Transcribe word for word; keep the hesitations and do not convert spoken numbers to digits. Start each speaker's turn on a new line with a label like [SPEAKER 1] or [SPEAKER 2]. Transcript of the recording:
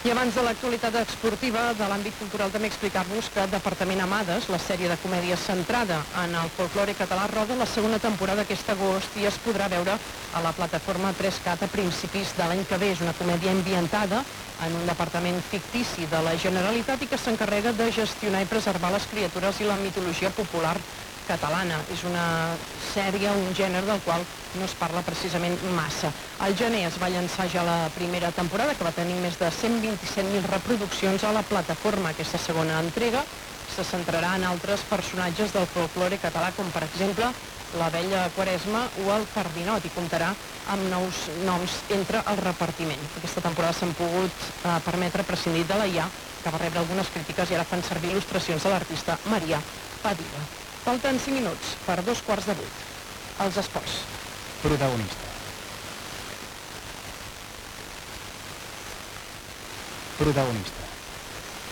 [SPEAKER 1] I abans de l'actualitat esportiva de l'àmbit cultural també explicar-vos que Departament Amades, la sèrie de comèdia centrada en el folklore català, roda la segona temporada aquest agost i es podrà veure a la plataforma tres cat a principis de l'any que ve. És una comèdia ambientada en un departament fictici de la Generalitat i que s'encarrega de gestionar i preservar les criatures i la mitologia popular catalana. És una sèrie, un gènere del qual no es parla precisament massa. Al gener es va llançar ja la primera temporada, que va tenir més de cent vint-i-set mil reproduccions a la plataforma. Aquesta segona entrega se centrarà en altres personatges del folklore català, com per exemple l'Abella Quaresma o el Cardinot, i comptarà amb nous noms entre el repartiment. Aquesta temporada s'han pogut eh, permetre prescindir de la I A, que va rebre algunes crítiques i ara fan servir il·lustracions de l'artista Maria Padilla. Falten cinc minuts per dos quarts de vuit. Els esports.
[SPEAKER 2] Protagonista. Protagonista.